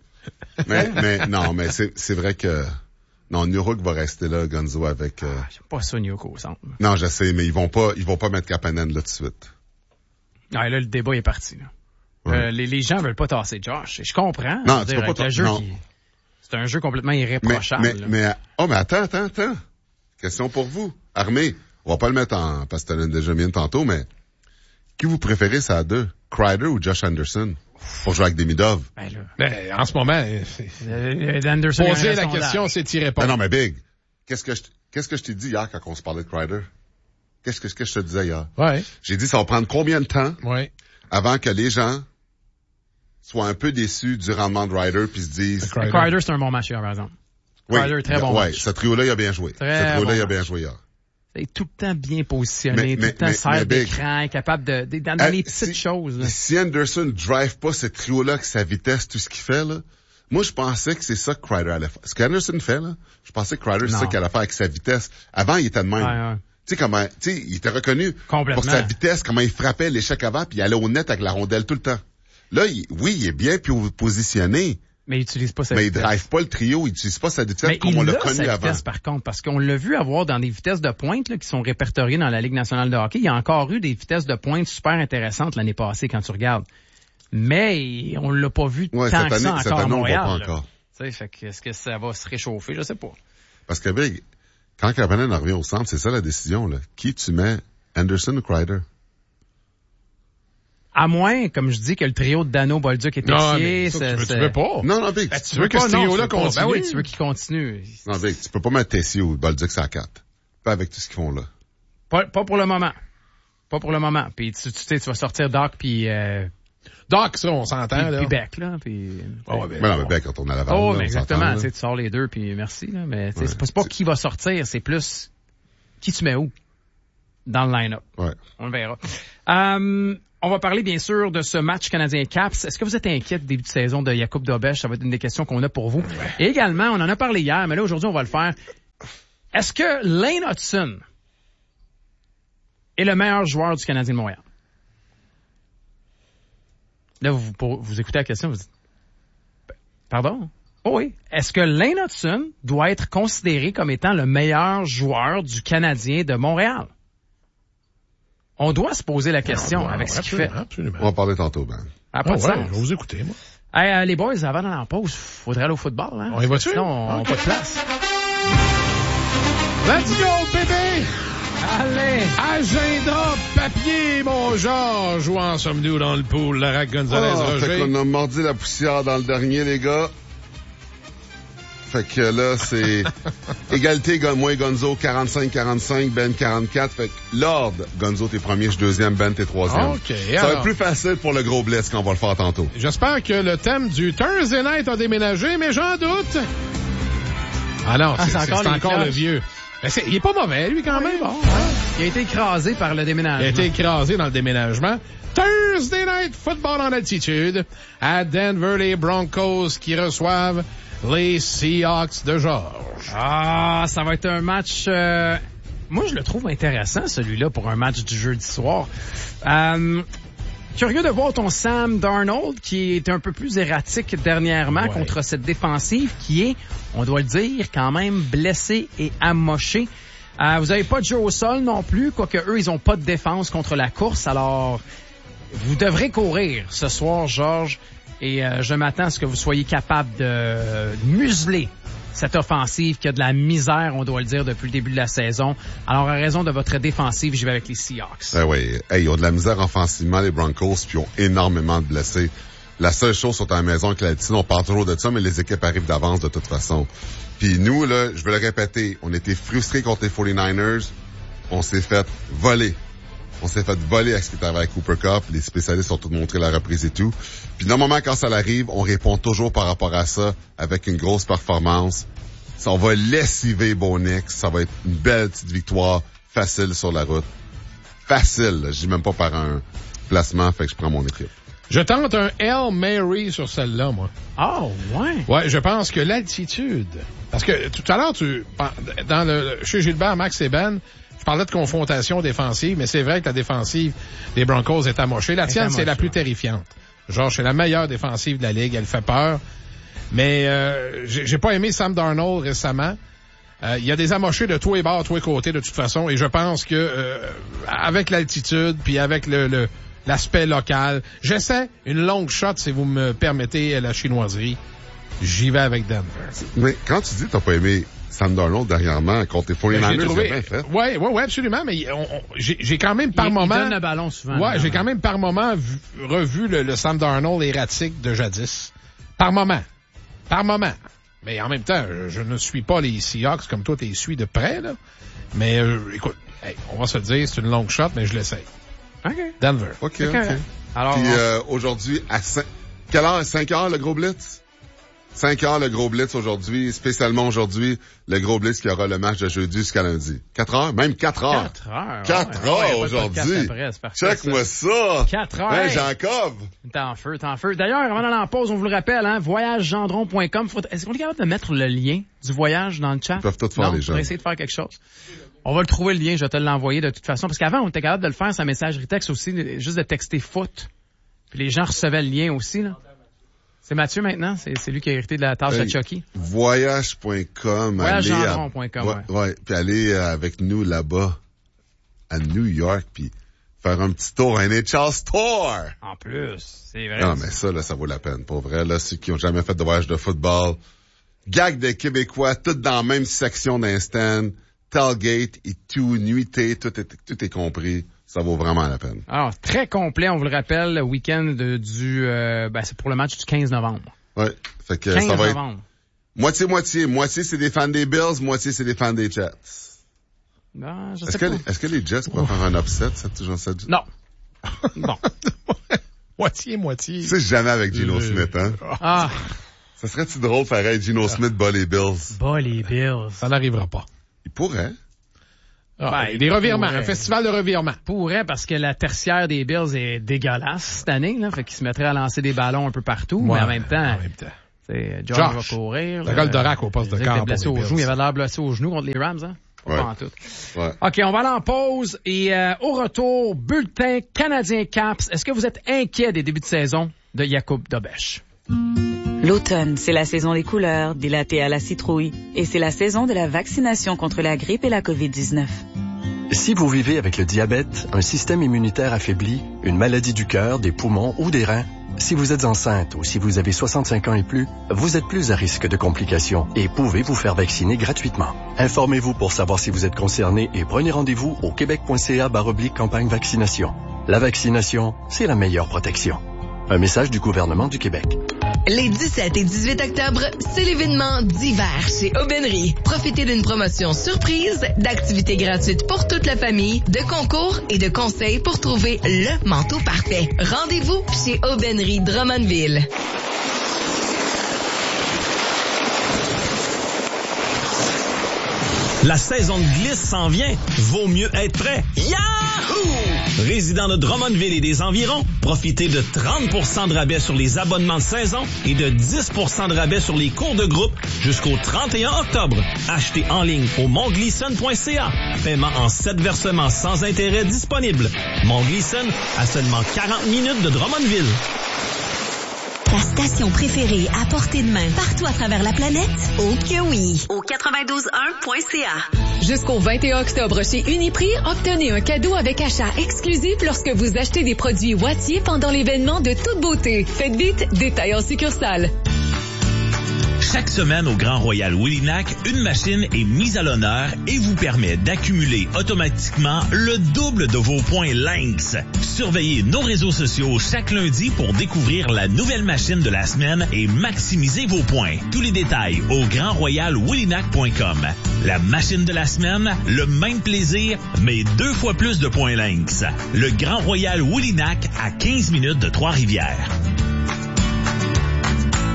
mais c'est vrai que, non, Nuruk va rester là, Gonzo, avec, J'aime pas ça, Nyoko, au centre. non, je sais, mais ils vont pas mettre Kapanen là tout de suite. Ouais, là, le débat est parti, là. Ouais. Les gens veulent pas tasser Josh. Je comprends. Non, Je veux tu dire, peux pas avec le jeu non. c'est un jeu complètement irréprochable. là. mais attends. Question pour vous. Armé, on va pas le mettre en, parce que t'as déjà mis tantôt, mais, qui vous préférez, ça à 2? Crider ou Josh Anderson? Pour jouer avec Demidov? Ben, là. Ben, en ce moment, Anderson, il y a un poser la sondage. question, c'est y Ben répondre. non, mais Big, qu'est-ce que je t'ai dit hier quand on se parlait de Crider? Qu'est-ce que je te disais hier? Ouais, J'ai dit, ça va prendre combien de temps ouais. avant que les gens soient un peu déçus du rendement de Ryder puis se disent, Crider. Crider, c'est un bon match hier, par exemple. oui, Crider, très bon ouais, match. ce trio-là, il a bien joué. Très Ce trio-là, bon il a match. bien joué hier. Il est tout le temps bien positionné, tout Mais- le temps mais serre Big, d'écran, capable dans les petites choses. Là. Si Anderson drive pas ce trio-là avec sa vitesse, tout ce qu'il fait, là, moi, je pensais que c'est ça que Crider allait faire. Ce qu'Anderson fait, là, je pensais que Crider, c'est Non. ça qu'il allait faire avec sa vitesse. Avant, il était de même. Ouais. Tu sais, comment, tu sais, il était reconnu Complètement. pour sa vitesse, comment il frappait l'échec avant, puis il allait au net avec la rondelle tout le temps. Là, il est bien positionné, Mais il utilise pas sa mais il vitesse. drive pas le trio, il utilise pas sa vitesse Mais comme il on l'a a connu sa avant. vitesse, par contre, parce qu'on l'a vu avoir dans des vitesses de pointe là, qui sont répertoriées dans la Ligue nationale de hockey. Il y a encore eu des vitesses de pointe super intéressantes l'année passée quand tu regardes. Mais on l'a pas vu Ouais, tant cette que ça année, encore à on voit Montréal. pas là. encore. Tu sais, fait que est-ce que ça va se réchauffer? Je sais pas. Parce que, Big, quand Kapanen revient au centre, c'est ça la décision, là. Qui tu mets, Anderson ou Crider? À moins, comme je dis, que le trio de Dano, Bolduc et Non, Texier, mais ça, tu veux pas. Non, Big, Ben, tu veux que pas, ce non, trio-là tu veux pas. continue? Ben oui, tu veux qu'il continue. non, Big, tu peux pas mettre Tessier ou Bolduc à 4. Pas avec tout ce qu'ils font là. Pas pour le moment. Pas pour le moment. Puis tu sais, tu vas sortir Doc puis Doc, ça, on s'entend, là. puis Beck là, puis Ah ouais, ben, Mais non, mais bien, quand on a la oh, là, mais on exactement, s'entend, tu sais, là. tu sors les deux puis merci là, mais tu sais, Ouais. c'est pas qui va sortir, c'est plus qui tu mets où dans le line-up. Ouais. On le verra. On va parler bien sûr de ce match Canadien-Caps. Est-ce que vous êtes inquiet du début de saison de Jakub Dobeš? Ça va être une des questions qu'on a pour vous. Et également, on en a parlé hier, mais là aujourd'hui on va le faire. Est-ce que Lane Hudson est le meilleur joueur du Canadien de Montréal? Là, vous écoutez la question, vous dites, pardon? Oh oui. Est-ce que Lane Hudson doit être considéré comme étant le meilleur joueur du Canadien de Montréal? On doit se poser la question avec ce qu'il fait. Absolument. On va parler tantôt, Ben. Ah, pas de ouais, sens. je vais vous écouter, moi. Hey, les boys, avant d'aller en pause, faudrait aller au football, hein? On y va-tu? Sinon, on n'a Ok. pas de place. Let's go, bébé! Allez! Agenda, papier, mon Georges. Où en sommes-nous dans le pool? Larac Gonzalez, Fait Roger. qu'on a mordu la poussière dans le dernier, les gars. Fait que là, c'est égalité, moi et Gonzo, 45-45, Ben 44. Fait que Lord, Gonzo, t'es premier, je suis deuxième, Ben, t'es troisième. OK, Ça va alors. être plus facile pour le gros blitz quand on va le faire tantôt. J'espère que le thème du Thursday Night a déménagé, mais j'en doute. Ah non, Ah, c'est c'est encore les le cloches. vieux. Mais il est pas mauvais, lui, quand même. Bon, il a été écrasé par le Il déménagement. a été écrasé dans le déménagement. Thursday Night Football en altitude. À Denver, les Broncos qui reçoivent les Seahawks de Georges. Ah, ça va être un match... moi, je le trouve intéressant, celui-là, pour un match du jeudi soir. Curieux de voir ton Sam Darnold, qui est un peu plus erratique dernièrement Ouais. contre cette défensive qui est, on doit le dire, quand même blessée et amochée. Vous avez pas de jeu au sol non plus, quoique eux, ils ont pas de défense contre la course. Alors, vous devrez courir ce soir, Georges, et je m'attends à ce que vous soyez capable de museler cette offensive qui a de la misère, on doit le dire, depuis le début de la saison. Alors, à raison de votre défensive, j'y vais avec les Seahawks. Ben oui. Hey, ils ont de la misère offensivement, les Broncos, puis ils ont énormément de blessés. La seule chose sur ta maison avec l'altitude, on parle toujours de ça, mais les équipes arrivent d'avance de toute façon. Puis nous, là, je vais le répéter, on était frustrés contre les 49ers. On s'est fait voler. On s'est fait voler avec ce qui est arrivé avec Cooper Kupp. Les spécialistes ont tout montré la reprise et tout. Puis normalement, quand ça arrive, on répond toujours par rapport à ça avec une grosse performance. Ça, on va lessiver Bo Nix. Ça va être une belle petite victoire facile sur la route. Facile. Je dis même pas par un placement, fait que je prends mon équipe. Je tente un Hail Mary sur celle-là, moi. Oh, ouais. Ouais, je pense que l'altitude... Parce que tout à l'heure, chez Gilbert, Max et Ben, je parlais de confrontation défensive, mais c'est vrai que la défensive des Broncos est amochée. La tienne, c'est la plus terrifiante. Genre, c'est la meilleure défensive de la Ligue. Elle fait peur. Mais j'ai pas aimé Sam Darnold récemment. Il y a des amochés de tous les bords, tous les côtés, de toute façon. Et je pense que avec l'altitude, puis avec l'aspect local, j'essaie une longue shot, si vous me permettez la chinoiserie. J'y vais avec Denver. Mais quand tu dis que t'as pas aimé Sam Darnold dernièrement contre les 49ers, c'est bien fait. Oui, absolument, mais j'ai quand même par moment... Il donne le ballon souvent. Ouais, j'ai quand même par moment revu le Sam Darnold erratique de jadis. Par moment. Mais en même temps, je ne suis pas les Seahawks comme toi, tu les suis de près, là. Mais écoute, on va se le dire, c'est une longue shot, mais je l'essaye. OK. Denver. OK. Alors, puis aujourd'hui, quelle heure? 5 heures, le gros blitz? 5 heures, le gros blitz aujourd'hui, spécialement aujourd'hui, le gros blitz qui aura le match de jeudi jusqu'à lundi. 4 heures? Même 4 heures. 4 heures aujourd'hui. Check-moi ça. 4 heures. Hey, Jean-Cove. T'es en feu. D'ailleurs, avant d'aller en pause, on vous le rappelle, voyagegendron.com. Est-ce qu'on est capable de mettre le lien du voyage dans le chat? Ils peuvent tout faire, les gens. On va essayer de faire quelque chose. On va le trouver, le lien. Je vais te l'envoyer de toute façon. Parce qu'avant, on était capable de le faire sur messagerie texte aussi, juste de texter foot. Puis les gens recevaient le lien aussi, là. C'est Mathieu maintenant, c'est lui qui a hérité de la tâche à Chucky. Voyage.com. Voyagegendron.com, ouais. Puis aller avec nous là-bas, à New York, puis faire un petit tour, un NHL Store. En plus, c'est vrai. Non, mais ça, là, ça vaut la peine. Pour vrai, là, ceux qui ont jamais fait de voyage de football, gag des Québécois, tout dans la même section d'un stand, tailgate et tout, nuitée, tout est compris. Ça vaut vraiment la peine. Alors, très complet, on vous le rappelle, le week-end c'est pour le match du 15 novembre. Ouais. Fait que 15 ça va novembre. être moitié. Moitié, c'est des fans des Bills, moitié, c'est des fans des Jets. Non, je sais pas. Est-ce que les Jets pourraient faire un upset, Non. Bon. Moitié. Tu sais, jamais avec Geno Smith, hein? Ah. Ça serait-tu drôle, pareil, Geno Smith bat les Bills? Ça n'arrivera pas. Il pourrait. Des revirements, un festival de revirements. Pourrait, parce que la tertiaire des Bills est dégueulasse cette année, là. Fait qu'ils se mettraient à lancer des ballons un peu partout, mais en même temps. Josh va courir. Le Goldorak au poste de quart. Il avait l'air blessé au genou contre les Rams, hein? Pas en tout. Ouais. OK, on va aller en pause et au retour, bulletin Canadien Caps. Est-ce que vous êtes inquiet des débuts de saison de Jakub Dobeš? L'automne, c'est la saison des couleurs, des lattés à la citrouille. Et c'est la saison de la vaccination contre la grippe et la COVID-19. Si vous vivez avec le diabète, un système immunitaire affaibli, une maladie du cœur, des poumons ou des reins, si vous êtes enceinte ou si vous avez 65 ans et plus, vous êtes plus à risque de complications et pouvez vous faire vacciner gratuitement. Informez-vous pour savoir si vous êtes concerné et prenez rendez-vous au québec.ca/campagne vaccination. La vaccination, c'est la meilleure protection. Un message du gouvernement du Québec. Les 17 et 18 octobre, c'est l'événement d'hiver chez Aubainerie. Profitez d'une promotion surprise, d'activités gratuites pour toute la famille, de concours et de conseils pour trouver le manteau parfait. Rendez-vous chez Aubainerie Drummondville. La saison de glisse s'en vient. Vaut mieux être prêt. Yahoo! Résident de Drummondville et des environs, profitez de 30% de rabais sur les abonnements de saison et de 10% de rabais sur les cours de groupe jusqu'au 31 octobre. Achetez en ligne au montgleason.ca. Paiement en 7 versements sans intérêt disponible. Mont Gleason à seulement 40 minutes de Drummondville. Ta station préférée à portée de main partout à travers la planète? Oh que oui! Au 921.ca. Jusqu'au 21 octobre chez Uniprix, obtenez un cadeau avec achat exclusif lorsque vous achetez des produits Wattier pendant l'événement de toute beauté. Faites vite, détail en succursale. Chaque semaine au Grand Royal Willynack, une machine est mise à l'honneur et vous permet d'accumuler automatiquement le double de vos points Lynx. Surveillez nos réseaux sociaux chaque lundi pour découvrir la nouvelle machine de la semaine et maximiser vos points. Tous les détails au grandroyalwillynack.com. La machine de la semaine, le même plaisir, mais 2 fois plus de points Lynx. Le Grand Royal Willynack à 15 minutes de Trois-Rivières.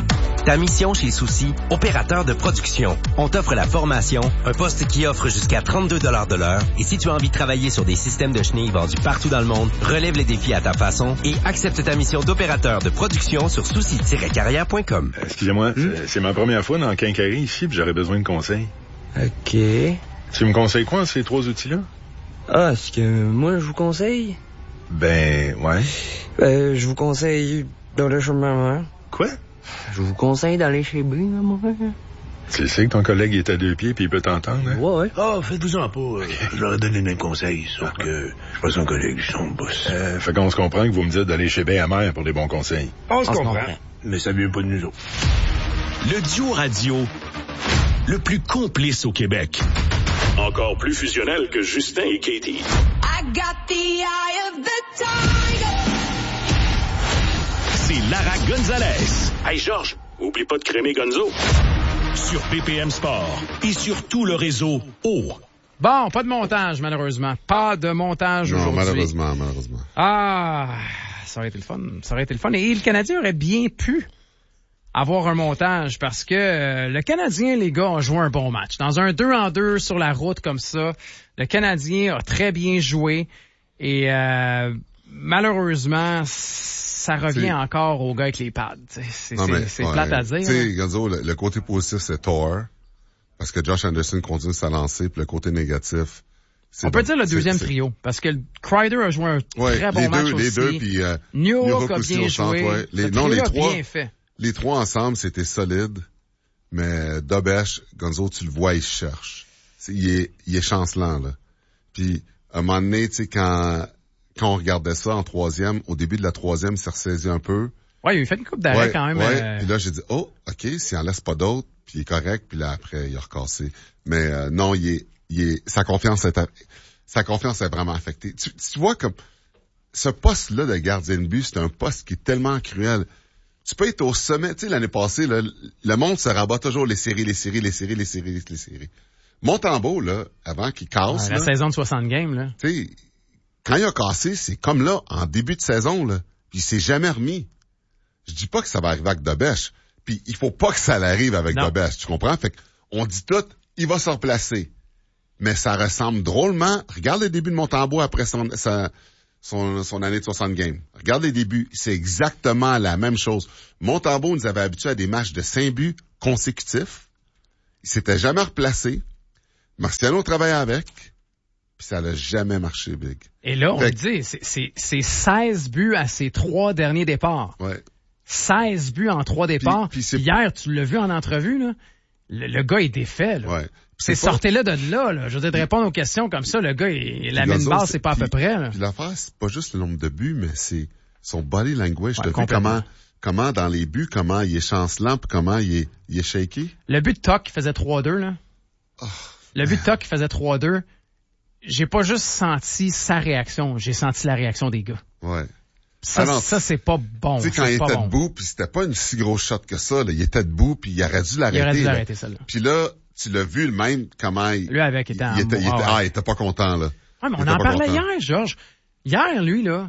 Ta mission chez Souci, opérateur de production. On t'offre la formation, un poste qui offre jusqu'à 32 $ de l'heure. Et si tu as envie de travailler sur des systèmes de chenilles vendus partout dans le monde, relève les défis à ta façon et accepte ta mission d'opérateur de production sur souci-carrière.com. Excusez-moi, c'est ma première fois dans le Quincaillerie ici, puis j'aurais besoin de conseils. OK. Tu me conseilles quoi, ces 3 outils-là? Ah, ce que moi, je vous conseille? Ben, ouais. Je vous conseille d'aller chez maman. Quoi? Je vous conseille d'aller chez B, maman. Tu sais que ton collègue est à 2 pieds puis il peut t'entendre, hein? Ouais. Ah, faites-vous-en pas. Je leur ai donné le même conseil, sauf que je suis pas son collègue, je suis son boss. Fait qu'on se comprend que vous me dites d'aller chez Béamère pour des bons conseils. On se comprend. Mais ça vient pas de nous autres. Le duo radio le plus complice au Québec. Encore plus fusionnel que Justin et Katie. I got the eye of the tiger. C'est Lara Gonzalez. Hey Georges, oublie pas de crémer Gonzo. Sur BPM Sport et sur tout le réseau O. Bon, pas de montage, malheureusement. Pas de montage aujourd'hui. Non, malheureusement. Ah, ça aurait été le fun. Et le Canadien aurait bien pu avoir un montage parce que le Canadien, les gars, ont joué un bon match. Dans un 2-en-2 sur la route comme ça, le Canadien a très bien joué et malheureusement, ça revient encore aux gars avec les pads. C'est plate à dire. Tu sais, Gonzo, le côté positif, c'est Thor, parce que Josh Anderson continue de se lancer, puis le côté négatif, on peut dire le deuxième trio, parce que Kreider a joué un très bon match aussi. Les deux, puis Newhook a bien joué. Les trois, bien fait. Les trois ensemble, c'était solide, mais Dobesh, Gonzo, tu le vois, il cherche. Il est chancelant, là. Puis, à un moment donné, tu sais, quand on regardait ça en troisième, au début de la troisième, il s'est ressaisi un peu. Ouais, il a fait une coupe d'arrêt quand même. Ouais. Puis là, j'ai dit, OK, s'il en laisse pas d'autres, puis il est correct, puis là, après, il a recassé. Mais non, sa confiance est vraiment affectée. Tu vois comme ce poste-là de gardien de but, c'est un poste qui est tellement cruel. Tu peux être au sommet. Tu sais, l'année passée, là, le monde se rabat toujours les séries. Montembeault, là, avant qu'il casse. La saison de 60 games, là. Tu sais, quand il a cassé, c'est comme là, en début de saison, là. Puis il s'est jamais remis. Je dis pas que ça va arriver avec Dobesh. Puis il faut pas que ça l'arrive avec Dobesh. Tu comprends? Fait qu'on dit tout, il va se replacer. Mais ça ressemble drôlement. Regarde le début de Montembeault après son année de 60 games. Regarde les débuts. C'est exactement la même chose. Montembeault nous avait habitués à des matchs de 5 buts consécutifs. Il s'était jamais replacé. Marciano travaillait avec. Puis ça n'a jamais marché, Big. Et là, on le dit, c'est 16 buts à ses 3 derniers départs. Ouais. 16 buts en 3 départs. Puis hier, tu l'as vu en entrevue, là. Le gars est défait, là. Ouais. Sortez-le de là. Je veux dire, de répondre aux questions comme ça, le gars, la main de base, c'est pas à peu près, là. Puis l'affaire, c'est pas juste le nombre de buts, mais c'est son body language. T'as vu comment dans les buts, comment il est chancelant, puis comment il est shaky. Le but de Tuck qui faisait 3-2, là. Oh. Le but de Tuck qui faisait 3-2, j'ai pas juste senti sa réaction, j'ai senti la réaction des gars. Ouais. Ça, c'est pas bon. Tu sais, quand il était debout, puis c'était pas une si grosse shot que ça, là. Il était debout, puis il aurait dû l'arrêter. Il aurait dû l'arrêter, celle-là. Puis là, tu l'as vu le même, comment il... Lui, avec, il était pas content, là. Ouais, mais on en parlait hier, Georges. Hier, lui, là,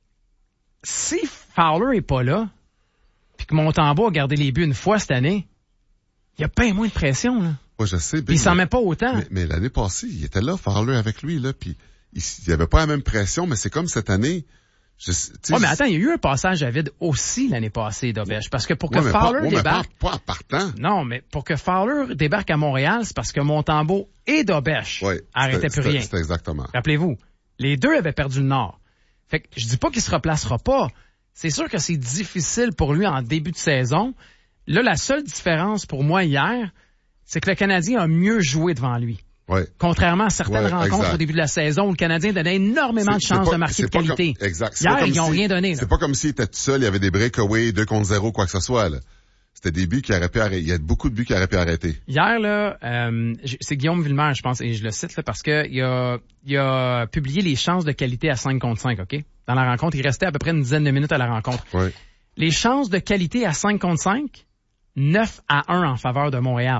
si Fowler est pas là, puis que Montembeault a gardé les buts une fois cette année, il y a pas moins de pression, là. Ouais, je sais. Il s'en met pas autant. Mais l'année passée, il était là, Fowler avec lui, là, puis il y avait pas la même pression, mais c'est comme cette année. Mais attends, il y a eu un passage à vide aussi l'année passée, Dobesh, parce que pour que Fowler débarque... Pas en partant. Non, mais pour que Fowler débarque à Montréal, c'est parce que Montembeault et Dobesh arrêtaient plus rien. C'était exactement. Rappelez-vous, les deux avaient perdu le Nord. Fait que je dis pas qu'il se replacera pas. C'est sûr que c'est difficile pour lui en début de saison. Là, la seule différence pour moi hier, c'est que le Canadien a mieux joué devant lui. Ouais. Contrairement à certaines rencontres au début de la saison où le Canadien donnait énormément de chances de marquer de qualité. Exact. Hier, ils n'ont rien donné. C'est pas comme s'il était tout seul, il y avait des breakaways, 2-0, quoi que ce soit, là. C'était des buts qui auraient pu arrêter. Il y a beaucoup de buts qui auraient pu arrêter. Hier, là, c'est Guillaume Villemer, je pense, et je le cite, là, parce que il a publié les chances de qualité à 5 contre 5, OK? Dans la rencontre, il restait à peu près une dizaine de minutes à la rencontre. Ouais. Les chances de qualité à 5 contre 5, 9-1 en faveur de Montréal.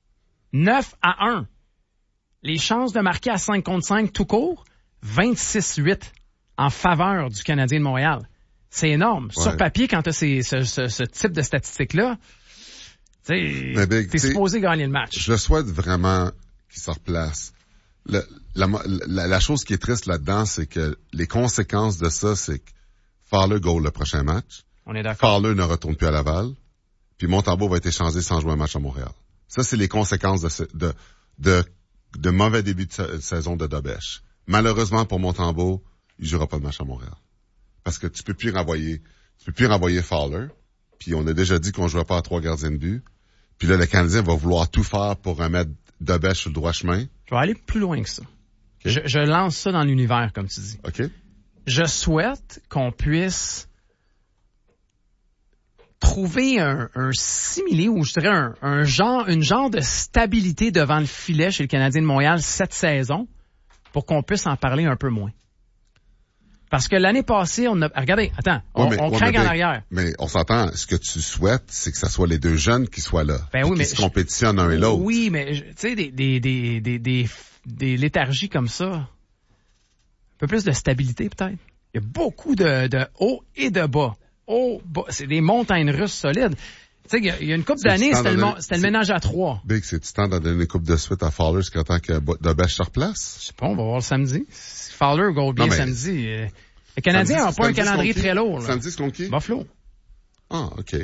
9-1. Les chances de marquer à 5 contre 5 tout court, 26-8 en faveur du Canadien de Montréal. C'est énorme. Ouais. Sur papier, quand tu as ce type de statistiques-là, T'es supposé gagner le match. Je le souhaite vraiment qu'il se replace. La chose qui est triste là-dedans, c'est que les conséquences de ça, c'est que Fowler goal le prochain match. On est d'accord. Fowler ne retourne plus à Laval. Puis Montembeault va être échangé sans jouer un match à Montréal. Ça, c'est les conséquences de mauvais début de saison de Dobèche. Malheureusement pour Montembeault, il jouera pas de match à Montréal. Parce que tu peux plus renvoyer Fowler. Puis on a déjà dit qu'on jouait pas à 3 gardiens de but. Puis là, le Canadien va vouloir tout faire pour remettre Dobèche sur le droit chemin. Je vais aller plus loin que ça. Okay. Je lance ça dans l'univers, comme tu dis. OK. Je souhaite qu'on puisse trouver un similé, ou je dirais une genre de stabilité devant le filet chez le Canadien de Montréal cette saison pour qu'on puisse en parler un peu moins. Parce que l'année passée, on craque en arrière. Mais on s'entend, ce que tu souhaites, c'est que ça soit les deux jeunes qui soient là. Qui se compétitionnent l'un et l'autre. Oui, mais tu sais, des léthargies comme ça, un peu plus de stabilité peut-être. Il y a beaucoup de haut et de bas. C'est des montagnes russes solides. Tu sais, il y a une couple d'années, c'était le ménage à 3. Big, c'est-tu temps de donner une coupe de suite à Fowler jusqu'à temps que Dobèche se replace? Je sais pas, on va voir le samedi. Si Fowler goal bien samedi. Le Canadien n'a pas un calendrier très lourd. Là. Samedi, c'est contre qui? Buffalo. Ah, OK.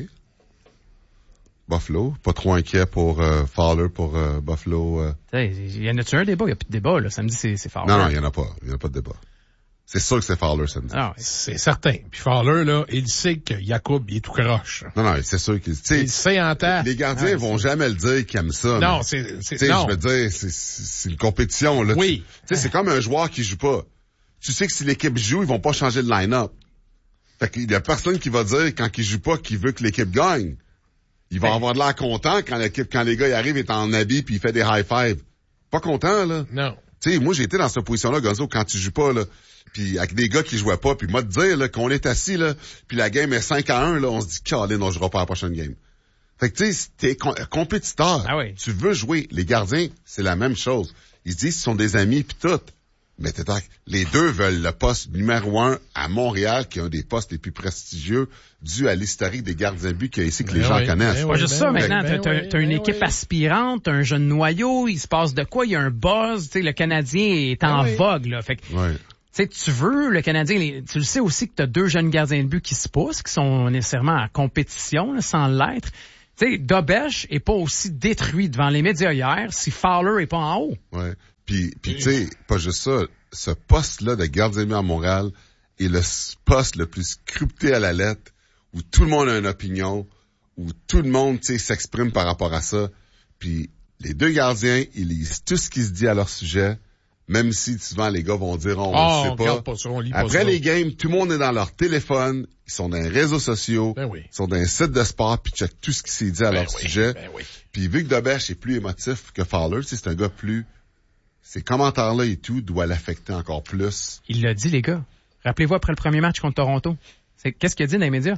Buffalo. Pas trop inquiet pour Fowler, pour Buffalo. Il y en a-tu un débat? Il n'y a plus de débat, là. Samedi, c'est Fowler. Non, il n'y en a pas. Il n'y en a pas de débat. C'est sûr que c'est Fowler samedi. Ah, c'est certain. Puis Fowler, là, il sait que Jacob, il est tout croche. Non, c'est sûr qu'il... Il sait en temps. Les gardiens vont jamais le dire qu'ils aiment ça. Non, non. Je veux dire, c'est une compétition, là. Oui. C'est comme un joueur qui joue pas. Tu sais que si l'équipe joue, ils vont pas changer de line-up. Fait qu'il y a personne qui va dire, quand il joue pas, qu'il veut que l'équipe gagne. Il va avoir de l'air content quand les gars, ils arrivent, il est en habit puis il fait des high-five. Pas content, là. Non. Tu sais, moi, j'ai été dans cette position-là, Gonzo, quand tu joues pas, là. Puis avec des gars qui jouaient pas, puis moi te dire là qu'on est assis là, puis la game est 5-1 là, on se dit Caroline, on jouera pas à la prochaine game. Fait que tu sais, t'es compétiteur. Ah oui. Tu veux jouer. Les gardiens, c'est la même chose. Ils se disent qu'ils sont des amis puis tout. Mais les deux veulent le poste numéro 1 à Montréal, qui est un des postes les plus prestigieux dû à l'historique des gardiens de but qu'il y a ici que les gens connaissent. C'est pas juste ça maintenant. T'as une équipe aspirante, t'as un jeune noyau, il se passe de quoi? Il y a un buzz. Tu sais, le Canadien est en vogue là. Fait que tu sais, tu veux, le Canadien, tu le sais aussi que tu as 2 jeunes gardiens de but qui se poussent, qui sont nécessairement en compétition, là, sans l'être. Tu sais, Dobèche est pas aussi détruit devant les médias hier si Fowler est pas en haut. Ouais. Puis tu sais, pas juste ça, ce poste-là de gardien de but à Montréal est le poste le plus scripté à la lettre, où tout le monde a une opinion, où tout le monde, tu sais, s'exprime par rapport à ça. Puis les 2 gardiens, ils lisent tout ce qui se dit à leur sujet. Même si souvent les gars vont dire on ne sait pas. Après les games, tout le monde est dans leur téléphone, ils sont dans les réseaux sociaux, ils sont dans les sites de sport, puis checkent tout ce qui s'est dit à leur sujet. Puis vu que Dobèche est plus émotif que Fowler, c'est un gars plus... Ces commentaires-là et tout doivent l'affecter encore plus. Il l'a dit, les gars. Rappelez-vous après le premier match contre Toronto. Qu'est-ce qu'il a dit dans les médias?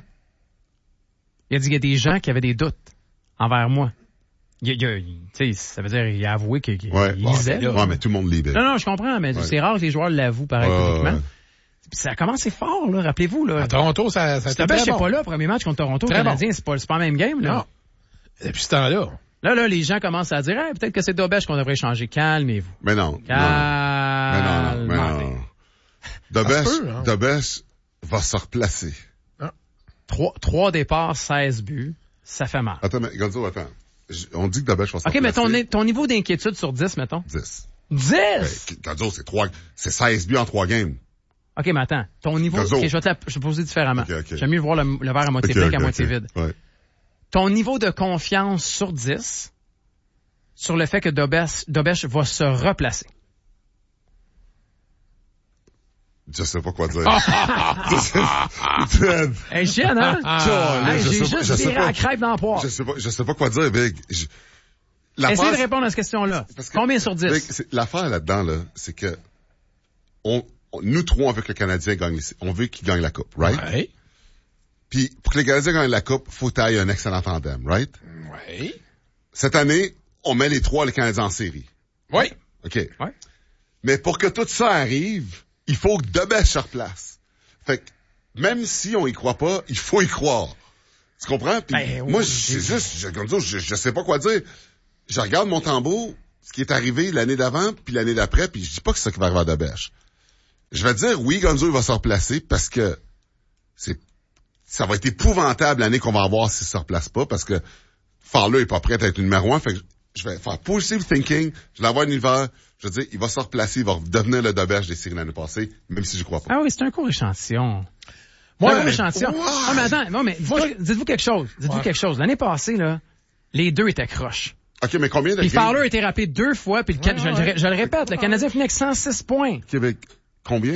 Il a dit qu'il y a des gens qui avaient des doutes envers moi. Ça veut dire qu'il a avoué qu'il lisait. Ouais, mais tout le monde lit. Non, je comprends, mais c'est rare que les joueurs l'avouent pareil publiquement. Puis ça a commencé fort, là, rappelez-vous. Là. À Toronto, ça a été très bon. pas là, premier match contre Toronto. Le Canadien, c'est pas la même game. Là. Non. Et puis ce temps-là. Là, les gens commencent à dire peut-être que c'est Dobèche qu'on devrait changer. Calmez-vous. Mais non. Non. Dobèche va se replacer. 3 départs, 16 buts. Ça fait mal. Attends, mais Gonzo, attends. On dit que Dobèche va se replacer. OK, mais ton niveau d'inquiétude sur 10, mettons. 10. 10? Gonzo, c'est 16 buts en 3 games. OK, mais attends. Ton niveau... Gonzo. OK, je vais te poser différemment. Okay. J'aime mieux voir le verre à moitié plein qu'à moitié vide. Ouais. Ton niveau de confiance sur 10 sur le fait que Dobèche va se replacer. Je sais pas quoi dire. Hey, chienne, hein? J'ai juste viré à crêpe dans le poire. Je sais pas quoi dire, Big. Essayez de répondre à cette question-là. Combien sur 10? Big, l'affaire là-dedans, là, c'est que nous 3, on veut que le Canadien gagne ici. On veut qu'il gagne la Coupe, right? Ouais. Puis, pour que les Canadiens gagnent la Coupe, faut tailler un excellent tandem, right? Oui. Cette année, on met les 3, les Canadiens en série. Oui. OK. Ouais. Mais pour que tout ça arrive, il faut que Dobèche se replace. Fait que, même si on y croit pas, il faut y croire. Tu comprends? Puis moi, c'est juste, je sais pas quoi dire. Je regarde mon tambour, ce qui est arrivé l'année d'avant, puis l'année d'après, puis je dis pas que c'est ça qui va arriver à Debèche. Je vais dire, oui, Gonzo, il va se replacer, parce que ça va être épouvantable l'année qu'on va avoir s'il se replace pas, parce que Fowler est pas prêt à être le numéro 1, fait que je vais faire positive thinking, je vais l'avoir un hiver, je veux dire, il va se replacer, il va devenir le Debèche des séries l'année passée, même si je crois pas. Ah oui, c'est un court échantillon. Moi, un échantillon. Ah, mais attends, non, mais dites-vous quelque chose. Quelque chose. L'année passée, là, les deux étaient croches. OK, mais combien de games? Puis Fowler a été rappelé 2 fois, puis je le répète, le Canadien finit avec 106 points. Québec, combien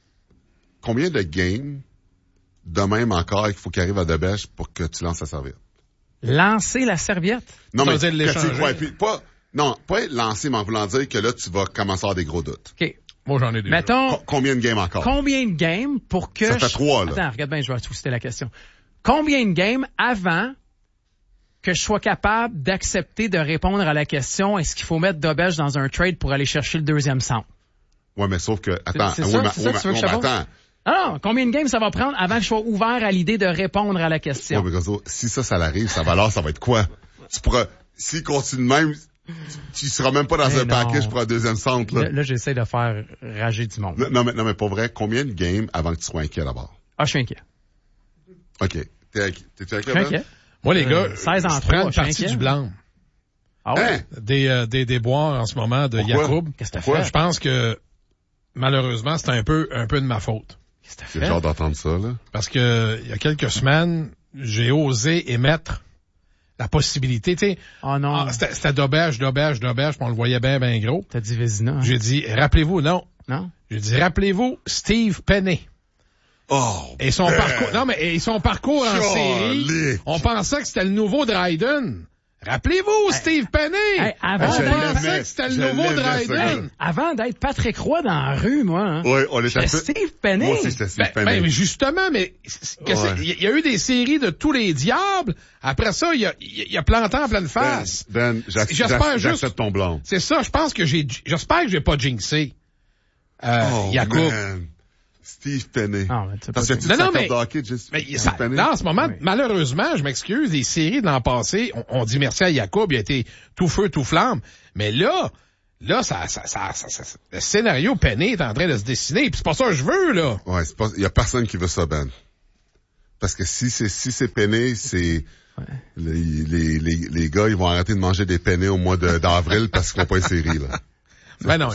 de games de même encore qu'il faut qu'il arrive à Debèche pour que tu lances la serviette? Lancer la serviette? Non, mais pas lancer, mais en voulant dire que là, tu vas commencer à avoir des gros doutes. OK. Moi, j'en ai deux. Mettons. Combien de games encore? Combien de games pour que... Ça fait 3, là. Attends, regarde bien, je vais twister la question. Combien de games avant que je sois capable d'accepter de répondre à la question, est-ce qu'il faut mettre Debèche dans un trade pour aller chercher le deuxième centre? Ouais, mais sauf que, attends, attends. Non, combien de games ça va prendre avant que je sois ouvert à l'idée de répondre à la question? Ouais, mais si ça l'arrive, ça va être quoi? S'il continue de même, tu seras même pas dans un package pour un deuxième centre, là. Là, j'essaie de faire rager du monde. Non, mais pour vrai, combien de games avant que tu sois inquiet d'abord? Ah, je suis inquiet. OK. T'es inquiet? Je suis inquiet. Moi, les gars, 16 en 3, prends une partie du blanc. Ah ouais? Des boires en ce moment de Yacoub. Qu'est-ce que t'as fait? Je pense que, malheureusement, c'est un peu de ma faute. Qu'est-ce que t'as fait? J'ai hâte d'entendre ça, là. Parce que, il y a quelques semaines, j'ai osé émettre la possibilité, tu sais. Oh non. C'était Debèche, puis on le voyait bien gros. T'as dit Vézina. Hein? J'ai dit, rappelez-vous, non. J'ai dit, rappelez-vous, Steve Penney. Oh. Et son parcours en série, on pensait que c'était le nouveau Dryden. Rappelez-vous, Steve Penney! On pensait que c'était le nouveau Dryden. Avant d'être Patrick Roy dans la rue, moi. Hein. Oui, on était Steve Penney. Moi aussi, c'était Steve Penney. Mais justement, il y a eu des séries de tous les diables. Après ça, il a planté en pleine face. J'accepte ton blanc. C'est ça, j'espère que j'ai pas jinxé. Yacoub. Man. Steve Penney. Parce que en ce moment, malheureusement, je m'excuse, les séries de l'an passé, on dit merci à Yacoub, il a été tout feu, tout flamme. Mais là, le scénario Penney est en train de se dessiner, puis c'est pas ça que je veux, là. Ouais, il y a personne qui veut ça, Ben. Parce que si c'est Penney, c'est, les gars, ils vont arrêter de manger des pennés au mois d'avril parce qu'ils font pas une série, là. Ben non.